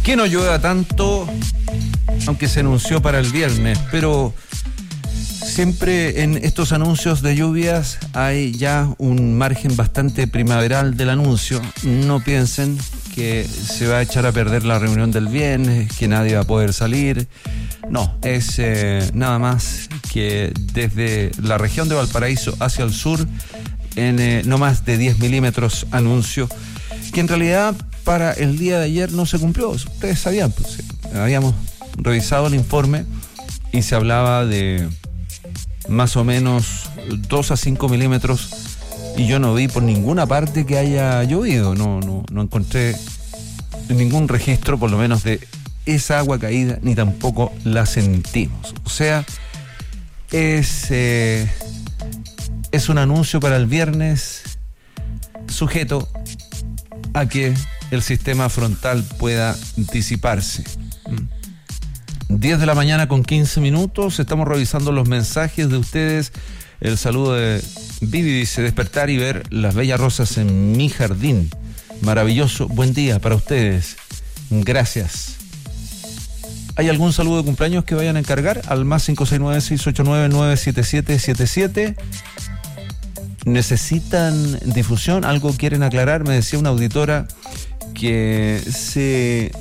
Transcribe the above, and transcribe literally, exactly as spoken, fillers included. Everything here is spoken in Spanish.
Que no llueva tanto, aunque se anunció para el viernes, pero siempre en estos anuncios de lluvias hay ya un margen bastante primaveral del anuncio. No piensen que se va a echar a perder la reunión del viernes, que nadie va a poder salir. No, es eh, nada más que desde la región de Valparaíso hacia el sur, en eh, no más de diez milímetros anuncio, que en realidad para el día de ayer no se cumplió. Ustedes sabían, pues, habíamos revisado el informe y se hablaba de más o menos dos a cinco milímetros y yo no vi por ninguna parte que haya llovido. No, no, no encontré ningún registro, por lo menos, de esa agua caída, ni tampoco la sentimos. O sea, es, eh, es un anuncio para el viernes sujeto a que el sistema frontal pueda disiparse. diez de la mañana con quince minutos, estamos revisando los mensajes de ustedes. El saludo de Vivi dice: despertar y ver las bellas rosas en mi jardín. Maravilloso, buen día para ustedes. Gracias. ¿Hay algún saludo de cumpleaños que vayan a encargar? Al más cinco seis nueve, seis ocho nueve, nueve siete siete siete siete. ¿Necesitan difusión? ¿Algo quieren aclarar? Me decía una auditora que se